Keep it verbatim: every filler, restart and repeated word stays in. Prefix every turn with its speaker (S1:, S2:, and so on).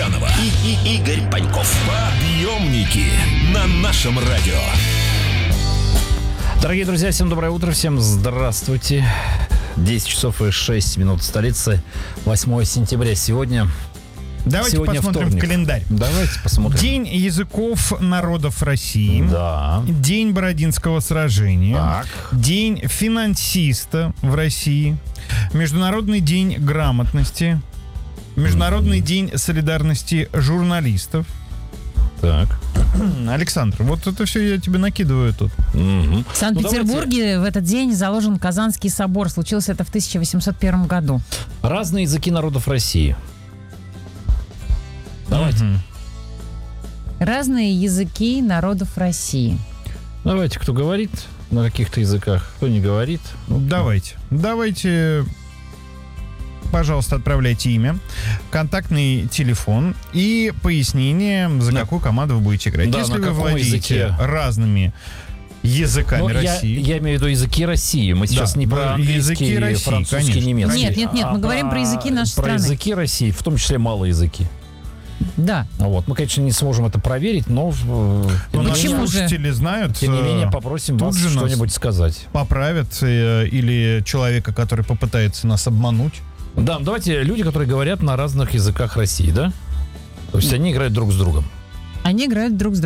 S1: Степанова и, и Игорь Паньков. Подъемники на нашем радио.
S2: Дорогие друзья, всем доброе утро, всем здравствуйте. десять часов и шесть минут столицы, восьмое сентября сегодня.
S3: Давайте
S2: Сегодня
S3: посмотрим
S2: вторник.
S3: в календарь.
S2: Давайте посмотрим.
S3: День языков народов России.
S2: Да.
S3: День Бородинского сражения.
S2: Так.
S3: День финансиста в России. Международный день грамотности. Международный день солидарности журналистов.
S2: Так.
S3: Александр, вот это все я тебе накидываю тут.
S2: Угу.
S4: В Санкт-Петербурге в этот день заложен Казанский собор. Случилось это в тысяча восемьсот первом году.
S2: Разные языки народов России. Давайте.
S3: Мгм.
S4: Разные языки народов России.
S2: Давайте, кто говорит на каких-то языках, кто не говорит.
S3: Давайте. Давайте, пожалуйста, отправляйте имя, контактный телефон и пояснение, за
S2: Да.
S3: какую команду вы будете играть.
S2: Да,
S3: Если
S2: на
S3: вы
S2: каком
S3: владеете
S2: языке?
S3: разными языками
S2: Ну, я,
S3: России.
S2: я имею в виду языки России. Мы сейчас не
S3: Да,
S2: про
S3: языки
S2: английский,
S3: России,
S2: французский,
S3: конечно.
S2: немецкий.
S4: Нет, нет, нет, мы
S2: а
S4: говорим про языки нашей
S2: про
S4: страны.
S2: языки России, в том числе малые языки.
S4: Да.
S2: Вот. Мы, конечно, не сможем это проверить, но э,
S3: Но
S2: тем, не
S3: наши
S4: Почему
S2: менее,
S4: же?
S3: слушатели знают,
S2: тем не менее
S3: э,
S2: попросим
S3: тут
S2: вас
S3: же нас
S2: что-нибудь сказать.
S3: поправят э, или человека, который попытается нас обмануть.
S2: Да, ну давайте люди, которые говорят на разных языках России, да? То есть они играют друг с другом.
S4: Они играют друг с другом.